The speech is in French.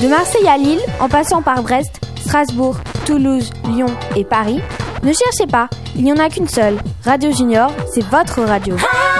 De Marseille à Lille, en passant par Brest, Strasbourg, Toulouse, Lyon et Paris, ne cherchez pas, il n'y en a qu'une seule. Radio Junior, c'est votre radio.